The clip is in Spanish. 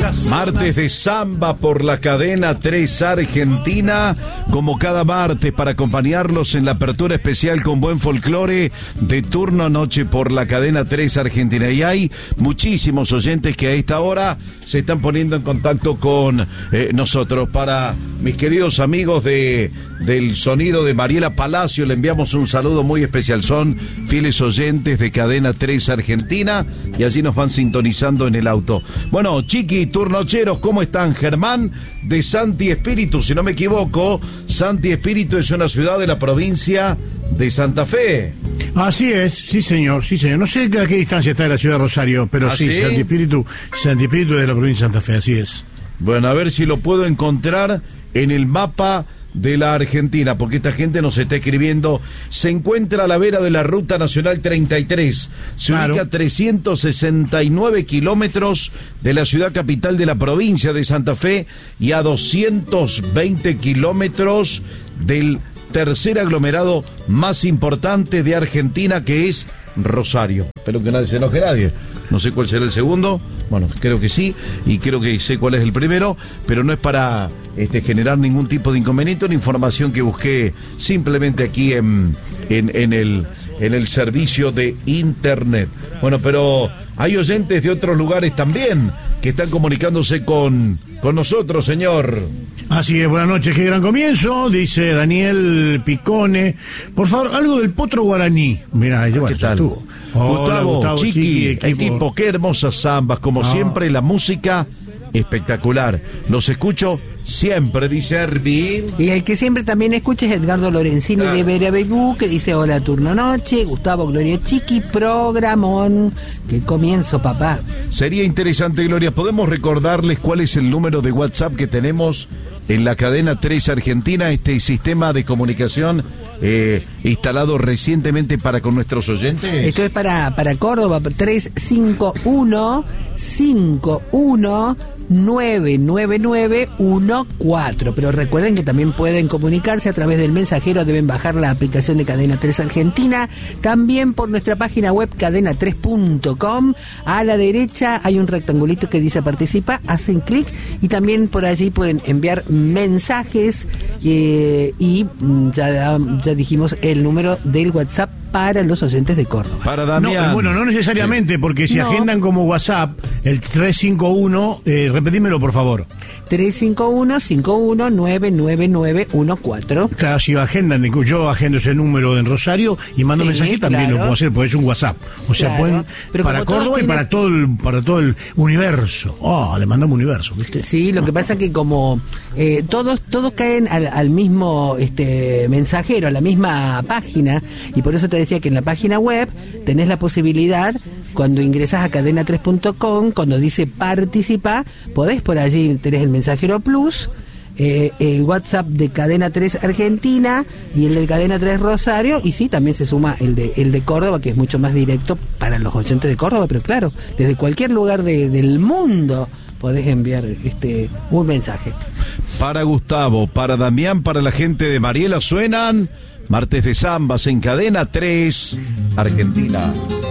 Martes de samba por la cadena 3 Argentina, como cada martes, para acompañarlos en la apertura especial con buen folclore de turno noche por la cadena 3 Argentina. Y hay muchísimos oyentes que a esta hora se están poniendo en contacto con nosotros. Para mis queridos amigos del sonido de Mariela Palacio, le enviamos un saludo muy especial. Son fieles oyentes de cadena 3 Argentina y allí nos van sintonizando en el auto. Bueno, Chiqui, turnocheros, ¿cómo están? Germán de Santi Espíritu, si no me equivoco. Santi Espíritu es una ciudad de la provincia de Santa Fe. Así es, sí señor. No sé a qué distancia está de la ciudad de Rosario, pero sí, ¿sí? Santi Espíritu es de la provincia de Santa Fe, así es. Bueno, a ver si lo puedo encontrar en el mapa de la Argentina, porque esta gente nos está escribiendo. Se encuentra a la vera de la Ruta Nacional 33, se ubica a 369 kilómetros de la ciudad capital de la provincia de Santa Fe y a 220 kilómetros del tercer aglomerado más importante de Argentina, que es Rosario. Espero que nadie se enoje, nadie. No sé cuál será el segundo, bueno, creo que sí, y creo que sé cuál es el primero, pero no es para generar ningún tipo de inconveniente, una información que busqué simplemente aquí en el servicio de internet. Bueno, pero hay oyentes de otros lugares también que están comunicándose con nosotros, señor. Así es, buenas noches, qué gran comienzo, dice Daniel Picone. Por favor, algo del potro guaraní. Mirá, ¿qué tal? Gustavo, Chiqui, equipo, qué hermosas zambas, como siempre, la música espectacular. Los escucho siempre, dice Ervin. Y el que siempre también escucha es Edgardo Lorenzini de Verabebú, que dice: hola, turno noche. Gustavo, Gloria, Chiqui, programón. Que comienzo, papá. Sería interesante, Gloria, ¿podemos recordarles cuál es el número de WhatsApp que tenemos en la cadena 3 Argentina, este sistema de comunicación instalado recientemente para con nuestros oyentes? Esto es para Córdoba, 351-51-99914. Pero recuerden que también pueden comunicarse a través del mensajero, deben bajar la aplicación de Cadena 3 Argentina, también por nuestra página web cadena3.com. A la derecha hay un rectangulito que dice participa, hacen clic y también por allí pueden enviar mensajes y ya dijimos el número del WhatsApp para los oyentes de Córdoba. Para Damián. No, bueno, no necesariamente, porque si agendan como WhatsApp el 351, repetímelo por favor. 351-51-99914. Claro, si agendan, yo agendo ese número en Rosario y mando mensaje, también lo puedo hacer, porque es un WhatsApp. O sea, pueden para Córdoba y para todo el universo. Le mandamos universo, ¿viste? Sí, lo que pasa que como todos caen al mismo mensajero, a la misma página, y por eso te decía que en la página web tenés la posibilidad, cuando ingresas a cadena3.com, cuando dice participa, podés por allí, tenés el mensajero plus, el WhatsApp de Cadena 3 Argentina y el de Cadena 3 Rosario, y sí, también se suma el de Córdoba, que es mucho más directo para los oyentes de Córdoba, pero claro, desde cualquier lugar del mundo podés enviar un mensaje. Para Gustavo, para Damián, para la gente de Mariela, suenan Martes de Zambas en Cadena 3 Argentina.